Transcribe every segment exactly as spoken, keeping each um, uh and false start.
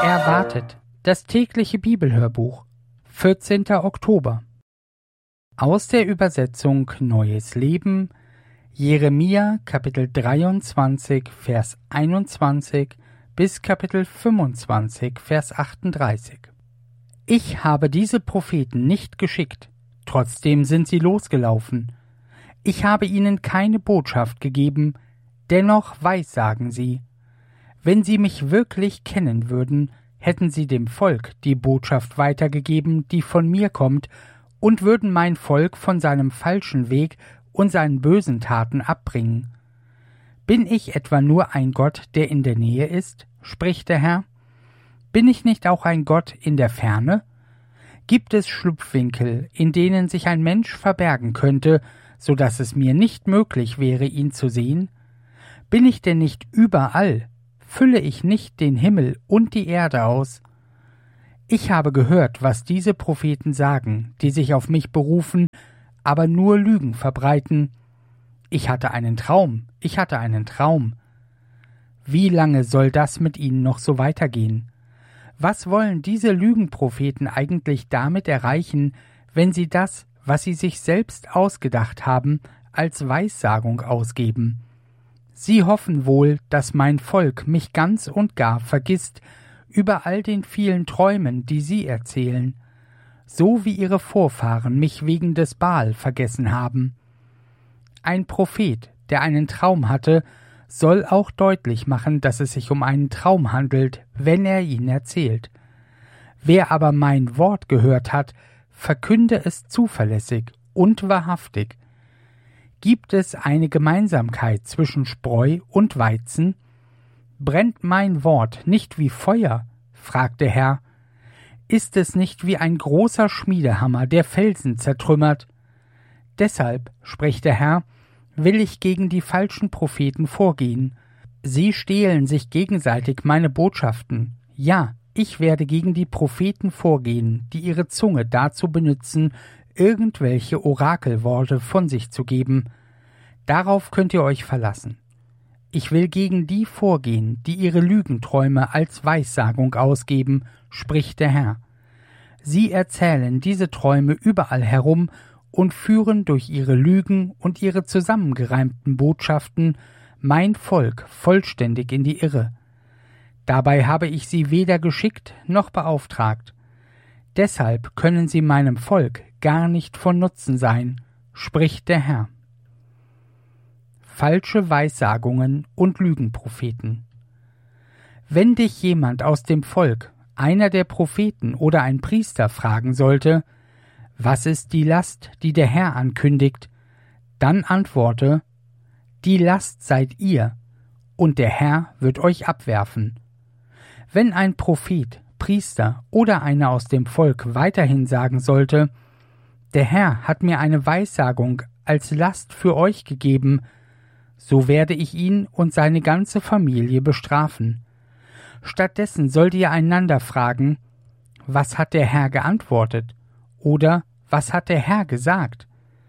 Erwartet, das tägliche Bibelhörbuch, vierzehnter Oktober. Aus der Übersetzung Neues Leben, Jeremia Kapitel dreiundzwanzig, Vers einundzwanzig bis Kapitel fünfundzwanzig, Vers achtunddreißig. Ich habe diese Propheten nicht geschickt, trotzdem sind sie losgelaufen. Ich habe ihnen keine Botschaft gegeben, dennoch weissagen sie. Wenn sie mich wirklich kennen würden, hätten sie dem Volk die Botschaft weitergegeben, die von mir kommt, und würden mein Volk von seinem falschen Weg und seinen bösen Taten abbringen. Bin ich etwa nur ein Gott, der in der Nähe ist, spricht der Herr? Bin ich nicht auch ein Gott in der Ferne? Gibt es Schlupfwinkel, in denen sich ein Mensch verbergen könnte, so dass es mir nicht möglich wäre, ihn zu sehen? Bin ich denn nicht überall? Fülle ich nicht den Himmel und die Erde aus? Ich habe gehört, was diese Propheten sagen, die sich auf mich berufen, aber nur Lügen verbreiten. Ich hatte einen Traum, ich hatte einen Traum. Wie lange soll das mit ihnen noch so weitergehen? Was wollen diese Lügenpropheten eigentlich damit erreichen, wenn sie das, was sie sich selbst ausgedacht haben, als Weissagung ausgeben? Sie hoffen wohl, dass mein Volk mich ganz und gar vergisst über all den vielen Träumen, die sie erzählen, so wie ihre Vorfahren mich wegen des Baal vergessen haben. Ein Prophet, der einen Traum hatte, soll auch deutlich machen, dass es sich um einen Traum handelt, wenn er ihn erzählt. Wer aber mein Wort gehört hat, verkünde es zuverlässig und wahrhaftig. Gibt es eine Gemeinsamkeit zwischen Spreu und Weizen? Brennt mein Wort nicht wie Feuer? Fragt der Herr. Ist es nicht wie ein großer Schmiedehammer, der Felsen zertrümmert? Deshalb, spricht der Herr, will ich gegen die falschen Propheten vorgehen. Sie stehlen sich gegenseitig meine Botschaften. Ja, ich werde gegen die Propheten vorgehen, die ihre Zunge dazu benutzen, irgendwelche Orakelworte von sich zu geben. Darauf könnt ihr euch verlassen. Ich will gegen die vorgehen, die ihre Lügenträume als Weissagung ausgeben, spricht der Herr. Sie erzählen diese Träume überall herum und führen durch ihre Lügen und ihre zusammengereimten Botschaften mein Volk vollständig in die Irre. Dabei habe ich sie weder geschickt noch beauftragt. Deshalb können sie meinem Volk gar nicht von Nutzen sein, spricht der Herr. Falsche Weissagungen und Lügenpropheten. Wenn dich jemand aus dem Volk, einer der Propheten oder ein Priester fragen sollte, was ist die Last, die der Herr ankündigt, dann antworte, die Last seid ihr, und der Herr wird euch abwerfen. Wenn ein Prophet, Priester oder einer aus dem Volk weiterhin sagen sollte, der Herr hat mir eine Weissagung als Last für euch gegeben, so werde ich ihn und seine ganze Familie bestrafen. Stattdessen sollt ihr einander fragen, was hat der Herr geantwortet? Oder was hat der Herr gesagt?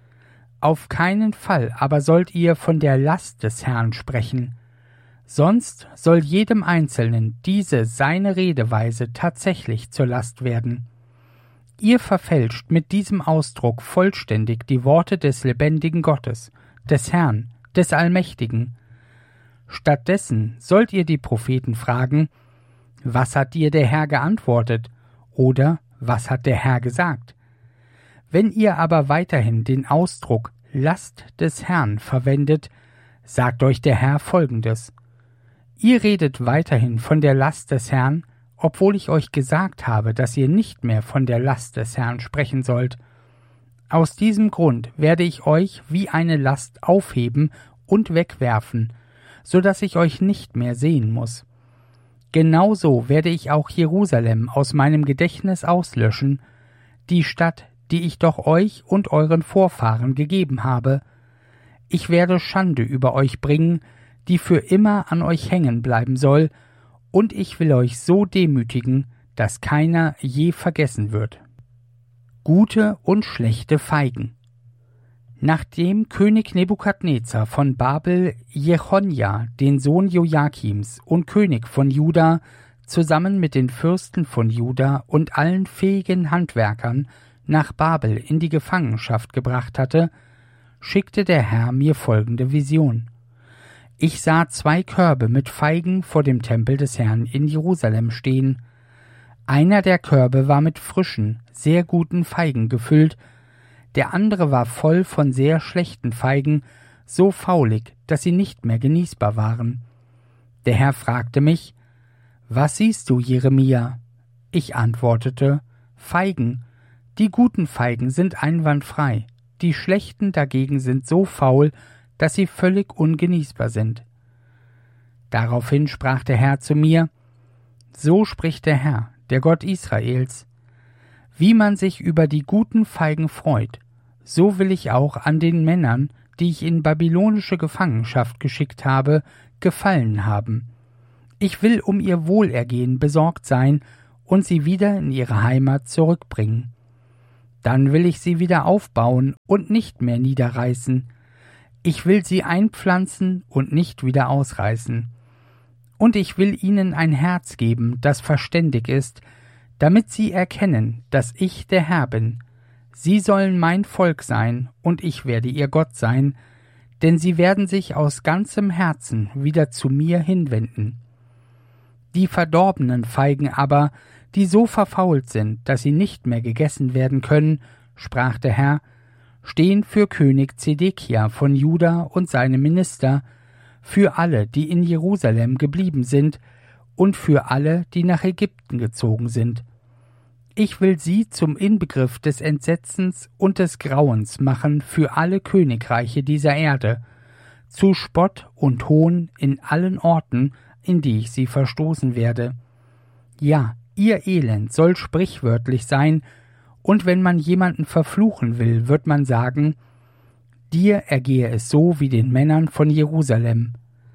Auf keinen Fall aber sollt ihr von der Last des Herrn sprechen. Sonst soll jedem Einzelnen diese seine Redeweise tatsächlich zur Last werden. Ihr verfälscht mit diesem Ausdruck vollständig die Worte des lebendigen Gottes, des Herrn, des Allmächtigen. Stattdessen sollt ihr die Propheten fragen, was hat dir der Herr geantwortet? Oder was hat der Herr gesagt? Wenn ihr aber weiterhin den Ausdruck Last des Herrn verwendet, sagt euch der Herr Folgendes. Ihr redet weiterhin von der Last des Herrn, obwohl ich euch gesagt habe, dass ihr nicht mehr von der Last des Herrn sprechen sollt. Aus diesem Grund werde ich euch wie eine Last aufheben und wegwerfen, so dass ich euch nicht mehr sehen muss. Genauso werde ich auch Jerusalem aus meinem Gedächtnis auslöschen, die Stadt, die ich doch euch und euren Vorfahren gegeben habe. Ich werde Schande über euch bringen, die für immer an euch hängen bleiben soll, und ich will euch so demütigen, dass keiner je vergessen wird. Gute und schlechte Feigen. Nachdem König Nebukadnezar von Babel Jechonja, den Sohn Joachims und König von Juda, zusammen mit den Fürsten von Juda und allen fähigen Handwerkern nach Babel in die Gefangenschaft gebracht hatte, schickte der Herr mir folgende Vision. Ich sah zwei Körbe mit Feigen vor dem Tempel des Herrn in Jerusalem stehen. Einer der Körbe war mit frischen, sehr guten Feigen gefüllt, der andere war voll von sehr schlechten Feigen, so faulig, dass sie nicht mehr genießbar waren. Der Herr fragte mich, »Was siehst du, Jeremia?« Ich antwortete, »Feigen. Die guten Feigen sind einwandfrei, die schlechten dagegen sind so faul, dass sie völlig ungenießbar sind.« Daraufhin sprach der Herr zu mir, »So spricht der Herr, der Gott Israels. Wie man sich über die guten Feigen freut, so will ich auch an den Männern, die ich in babylonische Gefangenschaft geschickt habe, gefallen haben. Ich will um ihr Wohlergehen besorgt sein und sie wieder in ihre Heimat zurückbringen. Dann will ich sie wieder aufbauen und nicht mehr niederreißen. Ich will sie einpflanzen und nicht wieder ausreißen. Und ich will ihnen ein Herz geben, das verständig ist, damit sie erkennen, dass ich der Herr bin. Sie sollen mein Volk sein, und ich werde ihr Gott sein, denn sie werden sich aus ganzem Herzen wieder zu mir hinwenden. Die verdorbenen Feigen aber, die so verfault sind, dass sie nicht mehr gegessen werden können, sprach der Herr, stehen für König Zedekia von Juda und seine Minister, für alle, die in Jerusalem geblieben sind, und für alle, die nach Ägypten gezogen sind. Ich will sie zum Inbegriff des Entsetzens und des Grauens machen für alle Königreiche dieser Erde, zu Spott und Hohn in allen Orten, in die ich sie verstoßen werde. Ja, ihr Elend soll sprichwörtlich sein, und wenn man jemanden verfluchen will, wird man sagen, dir ergehe es so wie den Männern von Jerusalem.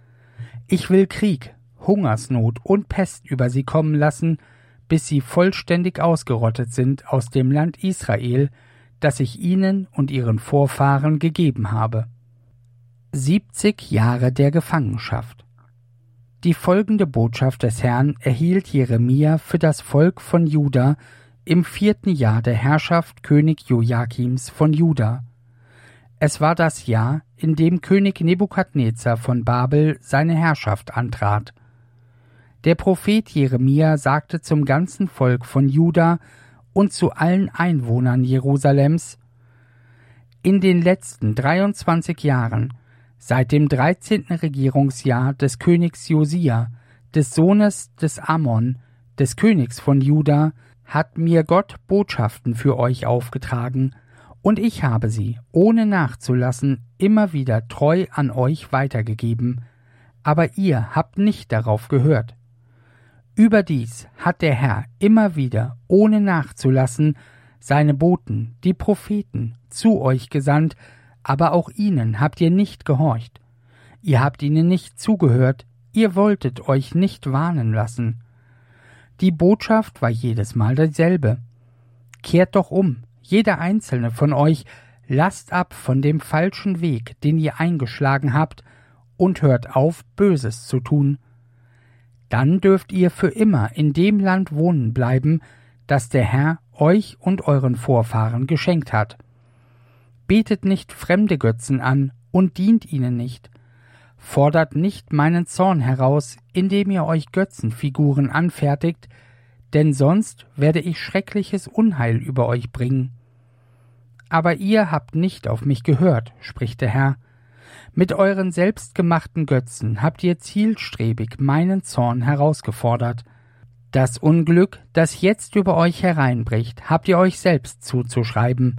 Ich will Krieg, Hungersnot und Pest über sie kommen lassen, bis sie vollständig ausgerottet sind aus dem Land Israel, das ich ihnen und ihren Vorfahren gegeben habe. Siebzig Jahre der Gefangenschaft. Die folgende Botschaft des Herrn erhielt Jeremia für das Volk von Juda im vierten Jahr der Herrschaft König Joachims von Juda. Es war das Jahr, in dem König Nebukadnezar von Babel seine Herrschaft antrat. Der Prophet Jeremia sagte zum ganzen Volk von Juda und zu allen Einwohnern Jerusalems: In den letzten dreiundzwanzig Jahren, seit dem dreizehnten Regierungsjahr des Königs Josia, des Sohnes des Ammon, des Königs von Juda, hat mir Gott Botschaften für euch aufgetragen, und ich habe sie, ohne nachzulassen, immer wieder treu an euch weitergegeben, aber ihr habt nicht darauf gehört. Überdies hat der Herr immer wieder, ohne nachzulassen, seine Boten, die Propheten, zu euch gesandt, aber auch ihnen habt ihr nicht gehorcht. Ihr habt ihnen nicht zugehört, ihr wolltet euch nicht warnen lassen. Die Botschaft war jedes Mal dieselbe. Kehrt doch um, jeder einzelne von euch, lasst ab von dem falschen Weg, den ihr eingeschlagen habt, und hört auf, Böses zu tun. Dann dürft ihr für immer in dem Land wohnen bleiben, das der Herr euch und euren Vorfahren geschenkt hat. Betet nicht fremde Götzen an und dient ihnen nicht. Fordert nicht meinen Zorn heraus, indem ihr euch Götzenfiguren anfertigt, denn sonst werde ich schreckliches Unheil über euch bringen. Aber ihr habt nicht auf mich gehört, spricht der Herr. Mit euren selbstgemachten Götzen habt ihr zielstrebig meinen Zorn herausgefordert. Das Unglück, das jetzt über euch hereinbricht, habt ihr euch selbst zuzuschreiben.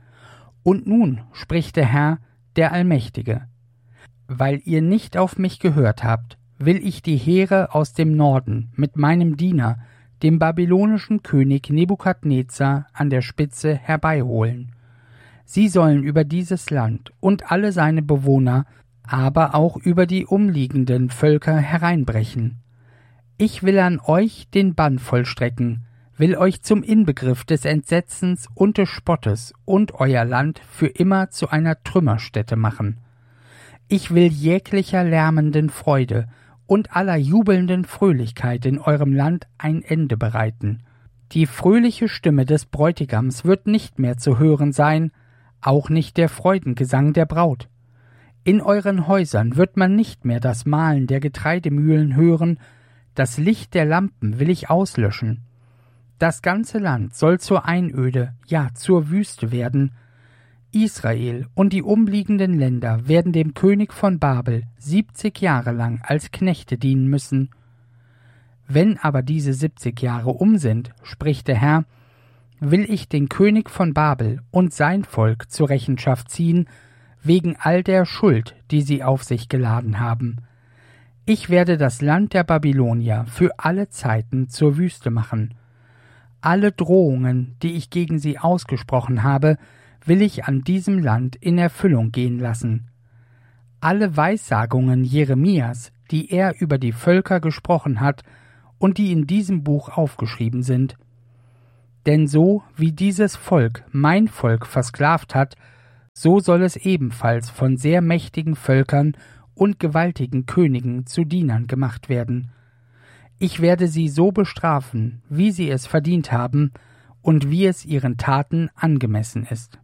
Und nun, spricht der Herr, der Allmächtige, weil ihr nicht auf mich gehört habt, will ich die Heere aus dem Norden mit meinem Diener, dem babylonischen König Nebukadnezar, an der Spitze herbeiholen. Sie sollen über dieses Land und alle seine Bewohner, aber auch über die umliegenden Völker hereinbrechen. Ich will an euch den Bann vollstrecken, will euch zum Inbegriff des Entsetzens und des Spottes und euer Land für immer zu einer Trümmerstätte machen. Ich will jeglicher lärmenden Freude und aller jubelnden Fröhlichkeit in eurem Land ein Ende bereiten. Die fröhliche Stimme des Bräutigams wird nicht mehr zu hören sein, auch nicht der Freudengesang der Braut. In euren Häusern wird man nicht mehr das Mahlen der Getreidemühlen hören, das Licht der Lampen will ich auslöschen. Das ganze Land soll zur Einöde, ja zur Wüste werden. Israel und die umliegenden Länder werden dem König von Babel siebzig Jahre lang als Knechte dienen müssen. Wenn aber diese siebzig Jahre um sind, spricht der Herr, will ich den König von Babel und sein Volk zur Rechenschaft ziehen, wegen all der Schuld, die sie auf sich geladen haben. Ich werde das Land der Babylonier für alle Zeiten zur Wüste machen. Alle Drohungen, die ich gegen sie ausgesprochen habe, will ich an diesem Land in Erfüllung gehen lassen. Alle Weissagungen Jeremias, die er über die Völker gesprochen hat und die in diesem Buch aufgeschrieben sind. Denn so wie dieses Volk mein Volk versklavt hat, so soll es ebenfalls von sehr mächtigen Völkern und gewaltigen Königen zu Dienern gemacht werden. Ich werde sie so bestrafen, wie sie es verdient haben und wie es ihren Taten angemessen ist.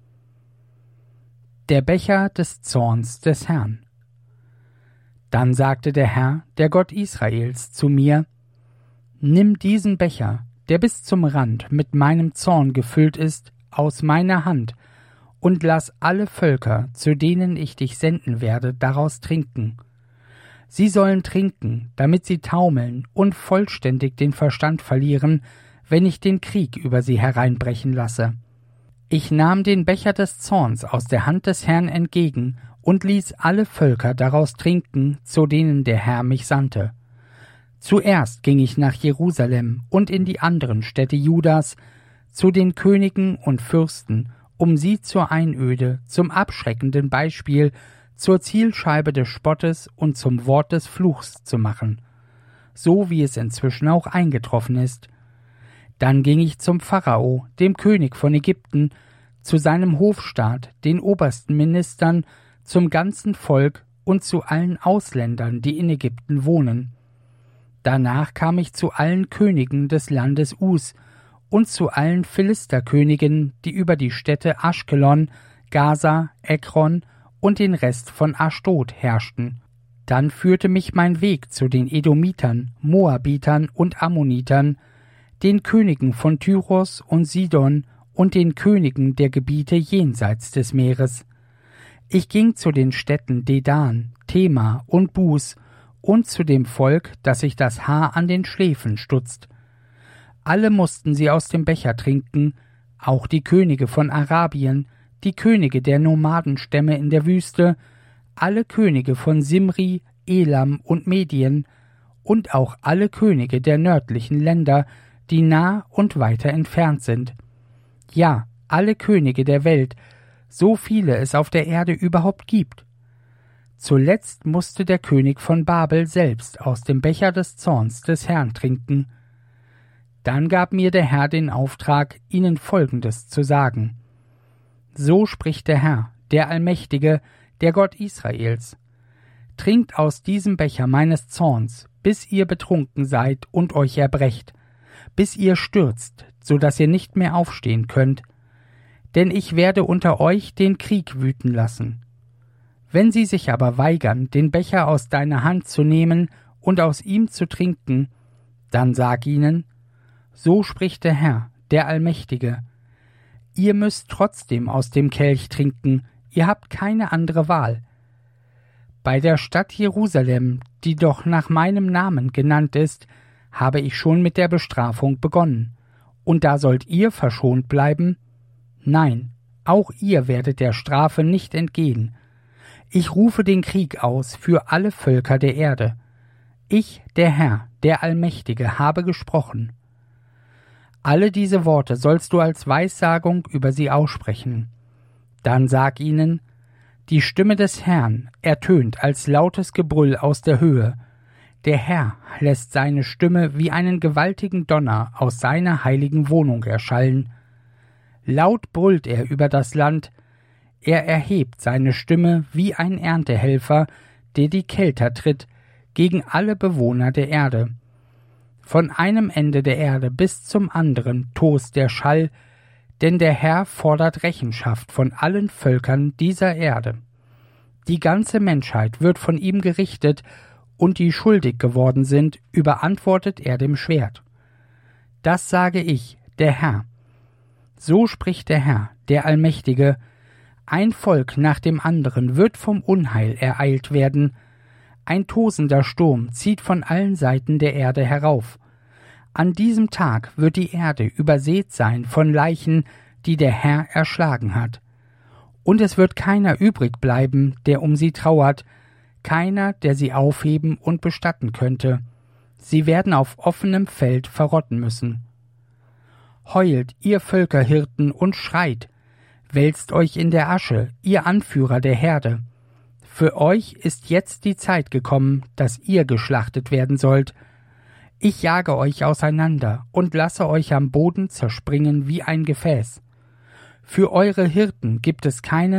Der Becher des Zorns des Herrn. Dann sagte der Herr, der Gott Israels, zu mir: Nimm diesen Becher, der bis zum Rand mit meinem Zorn gefüllt ist, aus meiner Hand, und lass alle Völker, zu denen ich dich senden werde, daraus trinken. Sie sollen trinken, damit sie taumeln und vollständig den Verstand verlieren, wenn ich den Krieg über sie hereinbrechen lasse. Ich nahm den Becher des Zorns aus der Hand des Herrn entgegen und ließ alle Völker daraus trinken, zu denen der Herr mich sandte. Zuerst ging ich nach Jerusalem und in die anderen Städte Judas, zu den Königen und Fürsten, um sie zur Einöde, zum abschreckenden Beispiel, zur Zielscheibe des Spottes und zum Wort des Fluchs zu machen, so wie es inzwischen auch eingetroffen ist. Dann ging ich zum Pharao, dem König von Ägypten, zu seinem Hofstaat, den obersten Ministern, zum ganzen Volk und zu allen Ausländern, die in Ägypten wohnen. Danach kam ich zu allen Königen des Landes Us und zu allen Philisterkönigen, die über die Städte Aschkelon, Gaza, Ekron und den Rest von Aschdod herrschten. Dann führte mich mein Weg zu den Edomitern, Moabitern und Ammonitern, den Königen von Tyros und Sidon und den Königen der Gebiete jenseits des Meeres. Ich ging zu den Städten Dedan, Tema und Bus und zu dem Volk, das sich das Haar an den Schläfen stutzt. Alle mussten sie aus dem Becher trinken, auch die Könige von Arabien, die Könige der Nomadenstämme in der Wüste, alle Könige von Simri, Elam und Medien und auch alle Könige der nördlichen Länder, die nah und weiter entfernt sind. Ja, alle Könige der Welt, so viele es auf der Erde überhaupt gibt. Zuletzt musste der König von Babel selbst aus dem Becher des Zorns des Herrn trinken. Dann gab mir der Herr den Auftrag, ihnen Folgendes zu sagen. So spricht der Herr, der Allmächtige, der Gott Israels. Trinkt aus diesem Becher meines Zorns, bis ihr betrunken seid und euch erbrecht, bis ihr stürzt, so dass ihr nicht mehr aufstehen könnt. Denn ich werde unter euch den Krieg wüten lassen. Wenn sie sich aber weigern, den Becher aus deiner Hand zu nehmen und aus ihm zu trinken, dann sag ihnen, so spricht der Herr, der Allmächtige, ihr müsst trotzdem aus dem Kelch trinken, ihr habt keine andere Wahl. Bei der Stadt Jerusalem, die doch nach meinem Namen genannt ist, habe ich schon mit der Bestrafung begonnen. Und da sollt ihr verschont bleiben? Nein, auch ihr werdet der Strafe nicht entgehen. Ich rufe den Krieg aus für alle Völker der Erde. Ich, der Herr, der Allmächtige, habe gesprochen. Alle diese Worte sollst du als Weissagung über sie aussprechen. Dann sag ihnen, die Stimme des Herrn ertönt als lautes Gebrüll aus der Höhe. Der Herr lässt seine Stimme wie einen gewaltigen Donner aus seiner heiligen Wohnung erschallen. Laut brüllt er über das Land, er erhebt seine Stimme wie ein Erntehelfer, der die Kelter tritt, gegen alle Bewohner der Erde. Von einem Ende der Erde bis zum anderen tost der Schall, denn der Herr fordert Rechenschaft von allen Völkern dieser Erde. Die ganze Menschheit wird von ihm gerichtet, und die schuldig geworden sind, überantwortet er dem Schwert. Das sage ich, der Herr. So spricht der Herr, der Allmächtige: Ein Volk nach dem anderen wird vom Unheil ereilt werden. Ein tosender Sturm zieht von allen Seiten der Erde herauf. An diesem Tag wird die Erde übersät sein von Leichen, die der Herr erschlagen hat. Und es wird keiner übrig bleiben, der um sie trauert, keiner, der sie aufheben und bestatten könnte. Sie werden auf offenem Feld verrotten müssen. Heult, ihr Völkerhirten, und schreit, wälzt euch in der Asche, ihr Anführer der Herde. Für euch ist jetzt die Zeit gekommen, dass ihr geschlachtet werden sollt. Ich jage euch auseinander und lasse euch am Boden zerspringen wie ein Gefäß. Für eure Hirten gibt es keinen